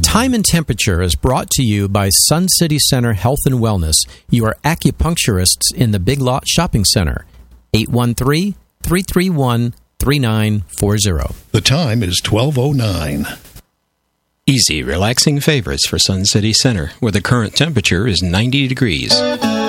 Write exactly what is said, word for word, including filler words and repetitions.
Time and Temperature is brought to you by Sun City Center Health and Wellness, your acupuncturists in the Big Lot Shopping Center. eight one three, three three one, three nine four zero. The time is twelve oh nine. Easy, relaxing favorites for Sun City Center, where the current temperature is ninety degrees.